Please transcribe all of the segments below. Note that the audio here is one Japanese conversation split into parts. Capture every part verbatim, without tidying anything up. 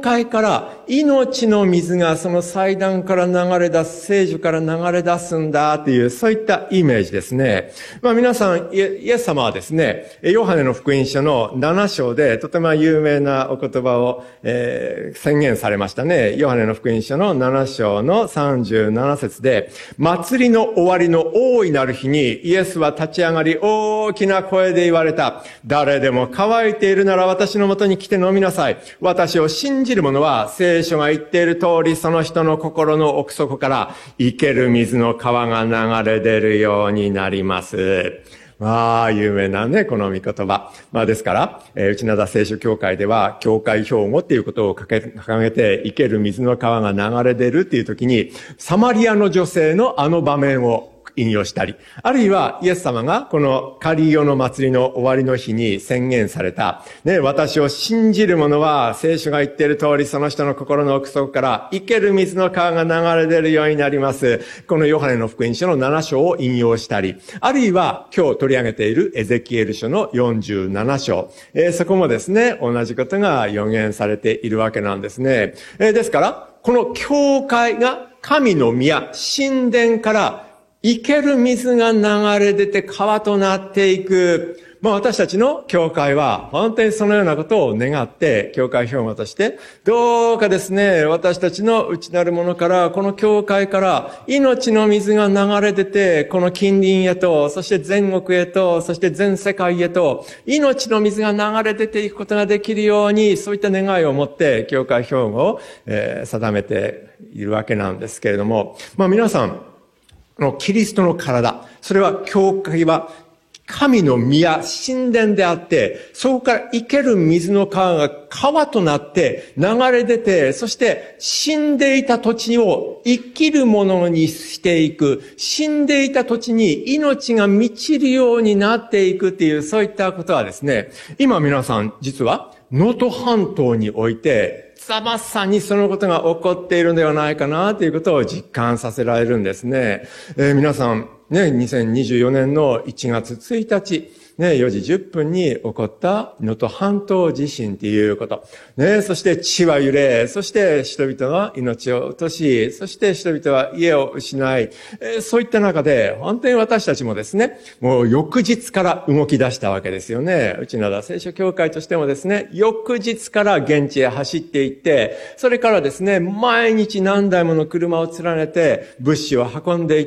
会から命の水がその祭壇から流れ出す、聖樹から流れ出すんだっていう、そういったイメージですね。まあ皆さん、イエス様はですね、ヨハネの福音書のなな章でとても有名なお言葉を、えー、宣言されましたね。ヨハネの福音書のなな章のさんじゅうなな節で、祭りの終わりの大いなる日にイエスは立ち上がり大きな声で言われた。誰でも乾いているなら私のもとに来て飲みなさい。私を信じる者は聖書が言っている通りその人の心の奥底から生ける水の川が流れ出るようになります。まあ、有名なね、この御言葉。まあですから、えー、内灘聖書協会では、教会標語っていうことを掲げて、生ける水の川が流れ出るっていう時に、サマリアの女性のあの場面を引用したり、あるいはイエス様がこのカリオの祭りの終わりの日に宣言された、ね、私を信じる者は聖書が言っている通りその人の心の奥底から生ける水の川が流れ出るようになります。このヨハネの福音書のなな章を引用したり、あるいは今日取り上げているエゼキエル書のよんじゅうなな章、えー、そこもですね、同じことが予言されているわけなんですね。えー、ですから、この教会が神の宮、神殿から生ける水が流れ出て川となっていく。まあ私たちの教会は本当にそのようなことを願って、教会標語として、どうかですね、私たちの内なるものから、この教会から命の水が流れ出て、この近隣へと、そして全国へと、そして全世界へと、命の水が流れ出ていくことができるように、そういった願いを持って、教会標語を、えー、定めているわけなんですけれども、まあ皆さん、のキリストの体、それは教会は神の宮、神殿であって、そこから生ける水の川が川となって流れ出て、そして死んでいた土地を生きるものにしていく、死んでいた土地に命が満ちるようになっていくっていう、そういったことはですね、今皆さん実は能登半島において、まさにそのことが起こっているのではないかなということを実感させられるんですね。えー、皆さん、ね、にせんにじゅうよねんのいちがつついたち、ね、よじじゅっぷんに起こった能登半島地震っていうこと。ね、そして地は揺れ、そして人々は命を落とし、そして人々は家を失い、えー、そういった中で、本当に私たちもですね、もう翌日から動き出したわけですよね。内灘聖書協会としてもですね、翌日から現地へ走っていって、それからですね、毎日何台もの車を連ねて物資を運んでいって、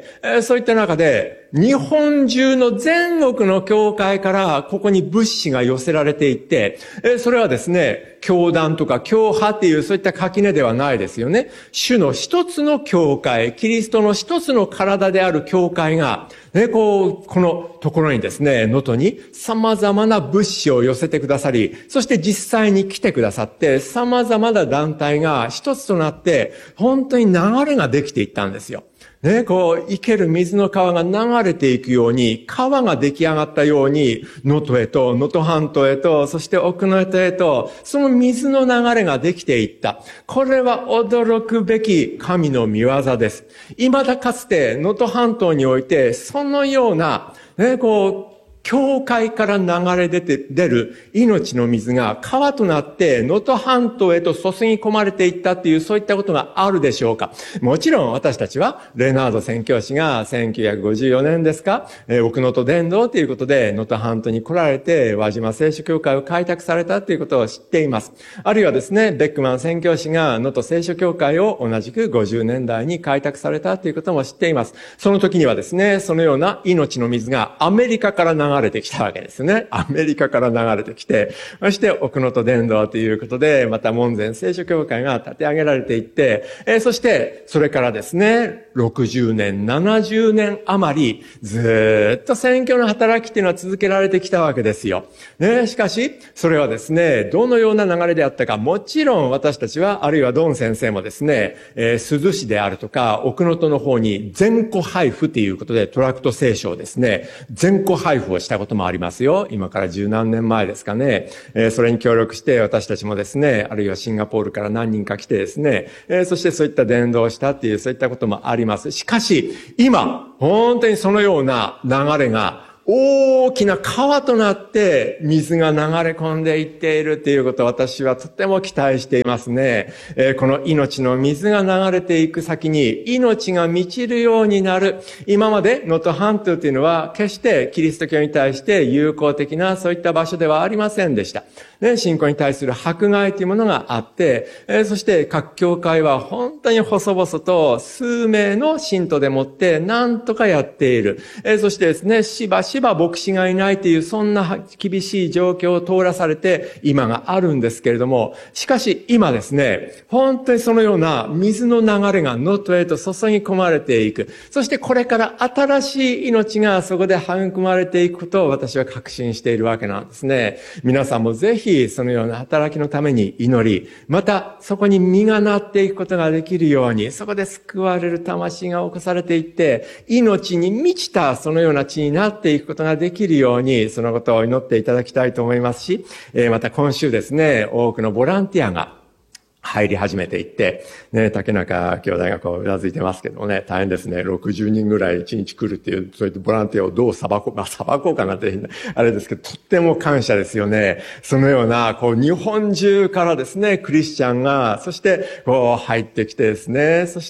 えー、そういった中で、日本中の全国の教会からここに物資が寄せられていって、それはですね、教団とか教派っていうそういった垣根ではないですよね。主の一つの教会、キリストの一つの体である教会が、ね、こう、このところにですね、能登に様々な物資を寄せてくださり、そして実際に来てくださって、様々な団体が一つとなって、本当に流れができていったんですよ。ね、こう、生ける水の川が流れていくように、川が出来上がったように、能登へと、能登半島へと、そして奥能登へと、その水の流れができていった。これは驚くべき神の御業です。未だかつて、能登半島において、そのような、ね、こう、教会から流れ出て、出る命の水が川となって能登半島へと注ぎ込まれていったっていうそういったことがあるでしょうか。もちろん私たちはレナード宣教師がせんきゅうひゃくごじゅうよねんですか、えー、奥能登伝道ということで能登半島に来られて輪島聖書教会を開拓されたということを知っています。あるいはですね、ベックマン宣教師が能登聖書教会を同じくごじゅうねんだいに開拓されたということも知っています。その時にはですね、そのような命の水がアメリカから流れれてきたわけですね。アメリカから流れてきて、そして奥能登伝道ということで、また門前聖書教会が立て上げられていって、えー、そしてそれからですね、ろくじゅうねん、ななじゅうねん余り、ずっと宣教の働きっていうのは続けられてきたわけですよ。ね、しかし、それはですね、どのような流れであったか、もちろん私たちは、あるいはドン先生もですね、えー、珠洲市であるとか、奥能登の方に全戸配布ということで、トラクト聖書をですね、全戸配布をしたこともありますよ。今から十何年前ですかね。えー、それに協力して私たちもですね、あるいはシンガポールから何人か来てですね、えー、そしてそういった伝道をしたっていう、そういったこともあります。しかし、今、本当にそのような流れが大きな川となって水が流れ込んでいっているということを私はとても期待していますね。えー、この命の水が流れていく先に命が満ちるようになる。今まで能登半島というのは決してキリスト教に対して友好的なそういった場所ではありませんでした。ね、信仰に対する迫害というものがあって、えー、そして各教会は本当に細々と数名の信徒でもって何とかやっている。えー、そしてですね、しばしば牧師がいないというそんな厳しい状況を通らされて今があるんですけれども、しかし今ですね、本当にそのような水の流れが能登へと注ぎ込まれていく。そしてこれから新しい命がそこで育まれていくことを私は確信しているわけなんですね。皆さんもぜひそのような働きのために祈り、またそこに実がなっていくことができるように、そこで救われる魂が起こされていって、命に満ちたそのような地になっていくことができるように、そのことを祈っていただきたいと思いますし、また今週ですね、多くのボランティアが入り始めていって、ね、竹中兄弟がこう、うなずいてますけどもね、大変ですね。ろくじゅうにんぐらいいちにち来るっていう、そういったボランティアをどう裁こう、まあ、裁こうかなって、あれですけど、とっても感謝ですよね。そのような、こう、日本中からですね、クリスチャンが、そして、こう、入ってきてですね、そして、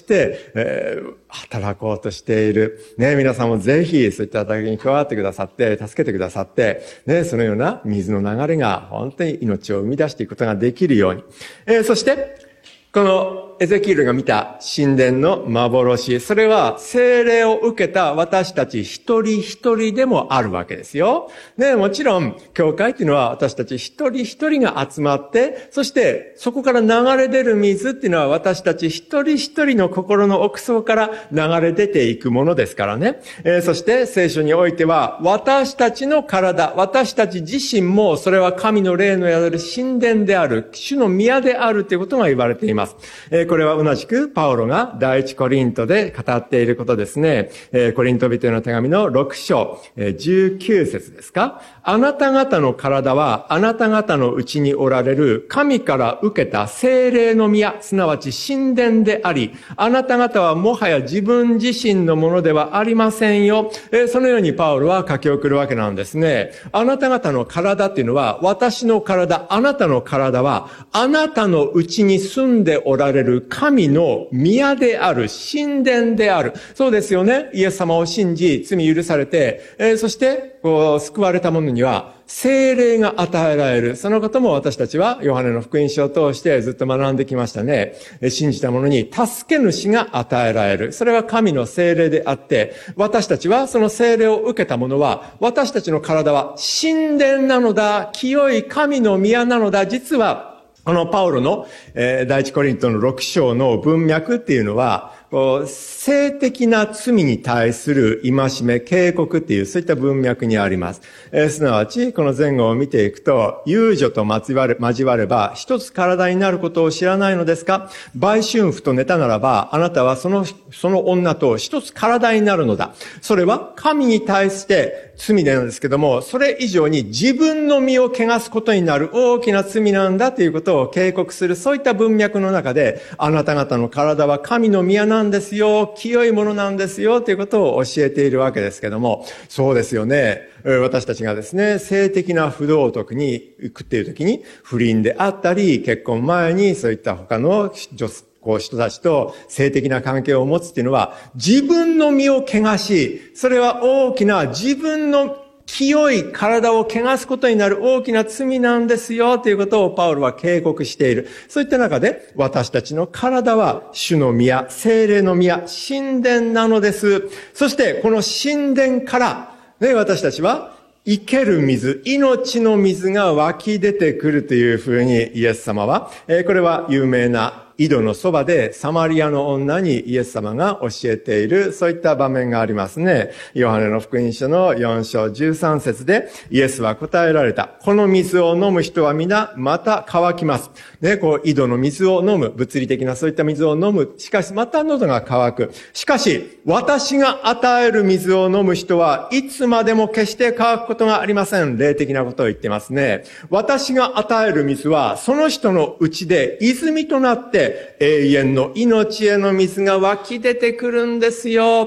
えー、働こうとしている。ね、皆さんもぜひ、そういった働きに加わってくださって、助けてくださって、ね、そのような水の流れが、本当に命を生み出していくことができるように。えー、そして、このエゼキエルが見た神殿の幻、それは聖霊を受けた私たち一人一人でもあるわけですよ。ね、もちろん、教会っていうのは私たち一人一人が集まって、そしてそこから流れ出る水っていうのは私たち一人一人の心の奥底から流れ出ていくものですからね。えー、そして聖書においては、私たちの体、私たち自身もそれは神の霊の宿る神殿である、主の宮であるということが言われています。えーこれは同じくパウロが第一コリントで語っていることですね。コリント人への手紙のろく章じゅうきゅう節ですか。あなた方の体はあなた方のうちにおられる神から受けた聖霊の宮、すなわち神殿であり、あなた方はもはや自分自身のものではありませんよ。そのようにパウロは書き送るわけなんですね。あなた方の体っていうのは、私の体、あなたの体は、あなたのうちに住んでおられる神の宮である、神殿である。そうですよね。イエス様を信じ、罪許されて、えー、そして、こう、救われた者には、聖霊が与えられる。そのことも私たちは、ヨハネの福音書を通してずっと学んできましたね。信じた者に、助け主が与えられる。それは神の聖霊であって、私たちは、その聖霊を受けた者は、私たちの体は神殿なのだ、清い神の宮なのだ。実は、このパウロの、えー、第一コリントのろく章の文脈っていうのは、こう性的な罪に対する戒め、警告っていう、そういった文脈にあります。えー、すなわち、この前後を見ていくと、遊女と交われ、交われば、一つ体になることを知らないのですか？売春婦と寝たならば、あなたはその、その女と一つ体になるのだ。それは神に対して罪なんですけども、それ以上に自分の身を汚すことになる大きな罪なんだということを警告する、そういった文脈の中で、あなた方の体は神の宮なんですよ、清いものなんですよということを教えているわけですけども、そうですよね。私たちがですね、性的な不道徳に行くっていう時に、不倫であったり、結婚前にそういった他の女性、こう人たちと性的な関係を持つっていうのは、自分の身を汚し、それは大きな自分の清い体を汚すことになる大きな罪なんですよということをパウロは警告している。そういった中で、私たちの体は主の宮、聖霊の宮、神殿なのです。そしてこの神殿から、ね、私たちは生ける水、命の水が湧き出てくるというふうにイエス様は、えー、これは有名な井戸のそばでサマリアの女にイエス様が教えている、そういった場面がありますね。ヨハネの福音書のよん章じゅうさん節でイエスは答えられた。この水を飲む人は皆また乾きます。ね、こう井戸の水を飲む、物理的なそういった水を飲む。しかしまた喉が乾く。しかし私が与える水を飲む人はいつまでも決して乾くことがありません。霊的なことを言ってますね。私が与える水はその人のうちで泉となって永遠の命への水が湧き出てくるんですよ。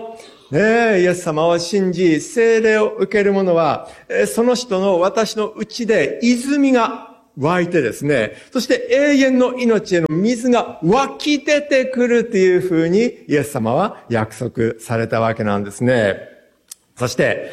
ねえ、イエス様を信じ、聖霊を受ける者は、その人の私のうちで泉が湧いてですね、そして永遠の命への水が湧き出てくるっていうふうにイエス様は約束されたわけなんですね。そして、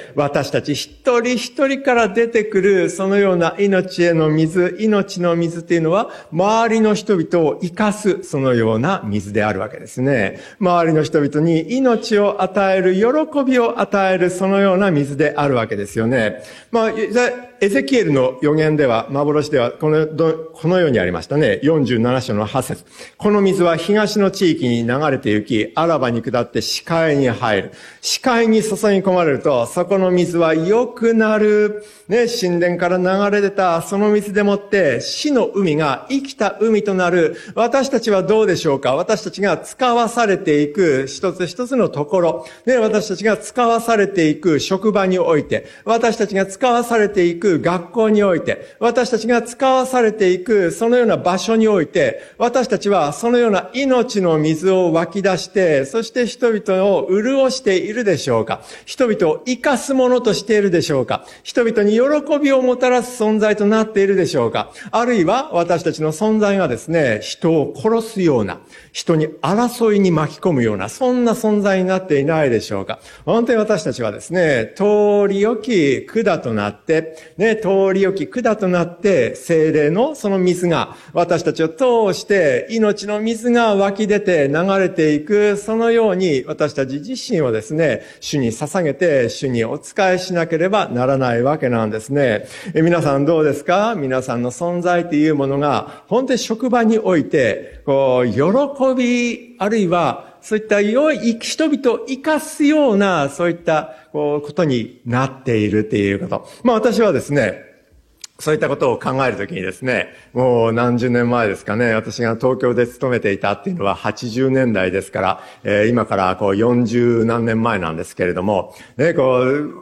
私たち一人一人から出てくる、そのような命への水、命の水っていうのは、周りの人々を生かす、そのような水であるわけですね。周りの人々に命を与える、喜びを与える、そのような水であるわけですよね。まあ、エゼキエルの予言では、幻では、この、このようにありましたね。よんじゅうなな章のはち節。この水は東の地域に流れて行き、アラバに下って視界に入る。視界に注ぎ込まれると、そこの水は良くなる。ね、神殿から流れ出た、その水でもって、死の海が生きた海となる。私たちはどうでしょうか？私たちが使わされていく一つ一つのところ、ね、私たちが使わされていく職場において、私たちが使わされていく学校において、私たちが使わされていくそのような場所において、私たちはそのような命の水を湧き出して、そして人々を潤しているでしょうか？人々を生かすものとしているでしょうか？人々に喜びをもたらす存在となっているでしょうか？あるいは私たちの存在がですね、人を殺すような、人に争いに巻き込むような、そんな存在になっていないでしょうか？本当に私たちはですね、通り良き管となって、ね、通り良き管となって、聖霊のその水が私たちを通して命の水が湧き出て流れていく、そのように私たち自身をですね、主に捧げて主にお仕えしなければならないわけなんですね。え皆さんどうですか？皆さんの存在というものが本当に職場においてこう喜び、あるいはそういった良い人々を生かすようなそういったこうことになっているということ。まあ私はですね、そういったことを考えるときにですね、もう何十年前ですかね、私が東京で勤めていたっていうのははちじゅうねんだいですから、えー、今からこうよんじゅう何年前なんですけれども、ね、こう、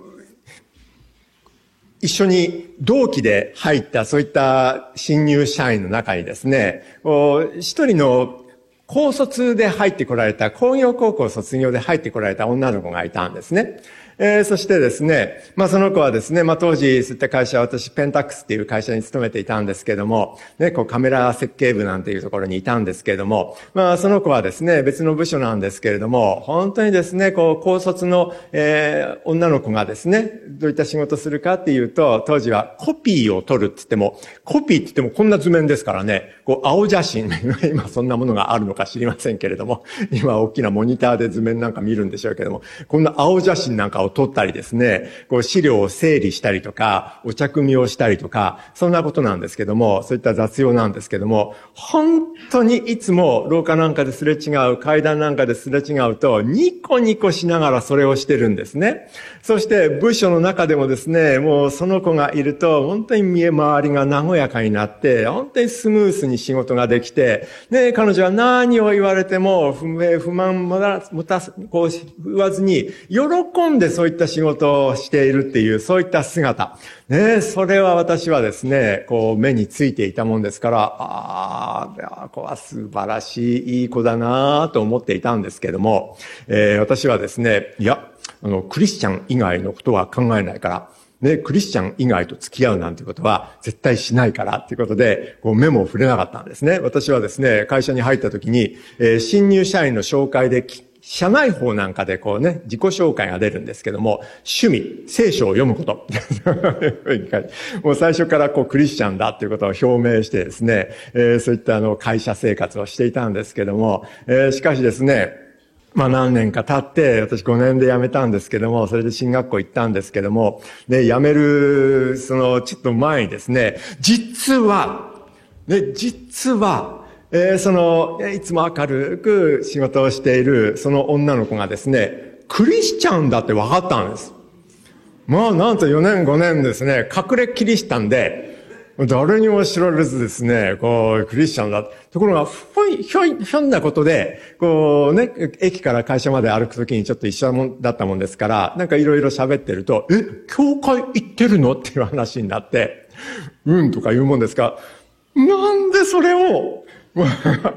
一緒に同期で入ったそういった新入社員の中にですね、こう一人の高卒で入ってこられた、工業高校卒業で入ってこられた女の子がいたんですね。えー、そしてですね、まあその子はですね、まあ当時そういった会社は私ペンタックスっていう会社に勤めていたんですけども、ね、こうカメラ設計部なんていうところにいたんですけれども、まあその子はですね、別の部署なんですけれども、本当にですね、こう高卒の、えー、女の子がですね、どういった仕事するかっていうと、当時はコピーを取るって言っても、コピーって言ってもこんな図面ですからね、こう青写真、今そんなものがあるのか知りませんけれども、今大きなモニターで図面なんか見るんでしょうけども、こんな青写真なんかを撮ったりですね、こう資料を整理したりとか、お茶組みをしたりとか、そんなことなんですけども、そういった雑用なんですけども、本当にいつも廊下なんかですれ違う、階段なんかですれ違うと、ニコニコしながらそれをしてるんですね。そして部署の中でもですね、もうその子がいると、本当に見え回りが和やかになって、本当にスムースに仕事ができて、ね、彼女は何を言われても、不明不満もたす、こう言わずに、喜んでそういった仕事をしているっていう、そういった姿。ね、それは私はですね、こう目についていたもんですから、ああ、これは素晴らしい、いい子だなと思っていたんですけども、えー、私はですね、いや、あの、クリスチャン以外のことは考えないから、ね、クリスチャン以外と付き合うなんてことは絶対しないからっていうことで、こう目も触れなかったんですね。私はですね、会社に入った時に、えー、新入社員の紹介で社内法なんかでこうね、自己紹介が出るんですけども、趣味、聖書を読むこと。もう最初からこうクリスチャンだっていうことを表明してですね、えー、そういったあの会社生活をしていたんですけども、えー、しかしですね、まあ何年か経って、私ごねんで辞めたんですけども、それで進学校行ったんですけども、ね、辞める、そのちょっと前にですね、実は、ね、実は、えー、その、いつも明るく仕事をしているその女の子がですね、クリスチャンだって分かったんです。まあなんとよねんごねんですね、隠れキリシタンで、誰にも知られずですね、こう、クリスチャンだ。ところが、ふい、ひょい、ひょんなことで、こうね、駅から会社まで歩くときにちょっと一緒だったもんですから、なんかいろいろ喋ってると、え、教会行ってるのっていう話になって、うんとか言うもんですが、なんでそれを、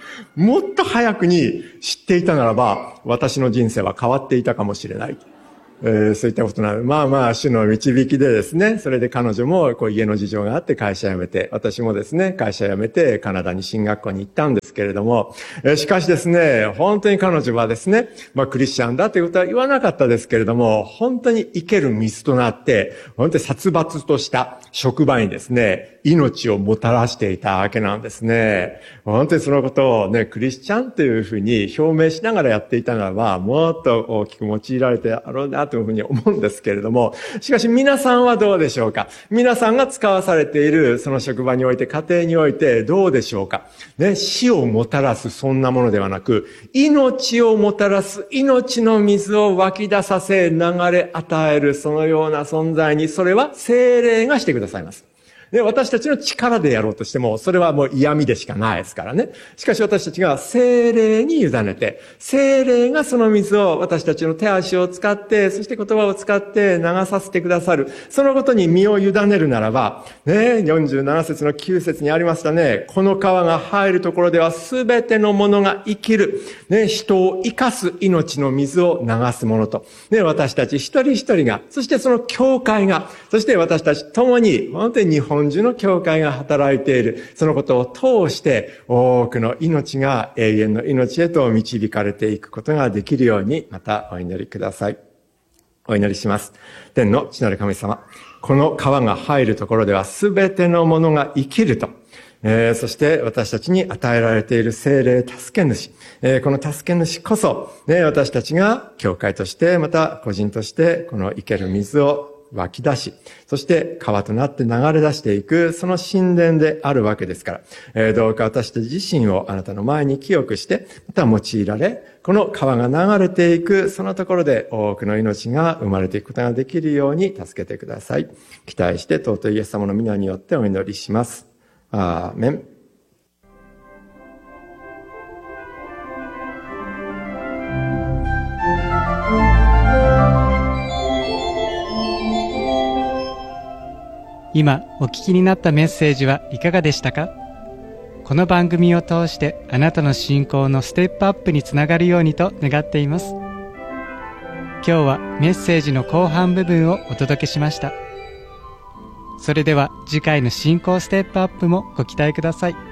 もっと早くに知っていたならば、私の人生は変わっていたかもしれない。えー、そういったことなので、まあまあ、主の導きでですね、それで彼女もこう家の事情があって会社辞めて、私もですね、会社辞めてカナダに進学校に行ったんですけれども、えー、しかしですね、本当に彼女はですね、まあクリスチャンだということは言わなかったですけれども、本当に生ける水となって、本当に殺伐とした職場にですね、命をもたらしていたわけなんですね。本当にそのことをね、クリスチャンというふうに表明しながらやっていたならば、もっと大きく用いられてあろうなというふうに思うんですけれども、しかし皆さんはどうでしょうか？皆さんが使わされているその職場において、家庭においてどうでしょうか？ね、死をもたらすそんなものではなく、命をもたらす、命の水を湧き出させ、流れ与える、そのような存在に、それは聖霊がしてくださいます。で、私たちの力でやろうとしても、それはもう嫌味でしかないですからね。しかし私たちが聖霊に委ねて、聖霊がその水を私たちの手足を使って、そして言葉を使って流させてくださる。そのことに身を委ねるならば、ね、よんじゅうなな節のきゅう節にありましたね。この川が入るところでは全てのものが生きる。ね、人を生かす命の水を流すものと。ね、私たち一人一人が、そしてその教会が、そして私たち共に、本当に日本中の教会が働いている。そのことを通して多くの命が永遠の命へと導かれていくことができるように、またお祈りください。お祈りします。天の父なる神様、この川が入るところでは全てのものが生きると。えー、そして私たちに与えられている聖霊助け主、えー、この助け主こそ、ね、私たちが教会としてまた個人としてこの生ける水を湧き出し、そして川となって流れ出していく、その神殿であるわけですから、えー、どうか私たち自身をあなたの前に清くして、また用いられ、この川が流れていく、そのところで多くの命が生まれていくことができるように助けてください。期待して尊いイエス様の皆によってお祈りします。アーメン。 今お聞きになったメッセージはいかがでしたか？この番組を通してあなたの信仰のステップアップにつながるようにと願っています。今日はメッセージの後半部分をお届けしました。それでは次回の信仰ステップアップもご期待ください。